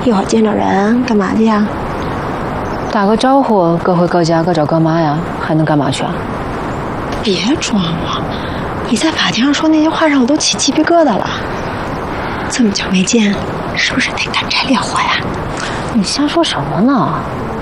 一会儿见着人干嘛去呀？ 打个招呼，各回各家，各找各妈呀，还能干嘛去啊？ 别装了，你在法庭上说那些话让我都起鸡皮疙瘩了。这么久没见，是不是得干柴烈火呀？ 你瞎说什么呢？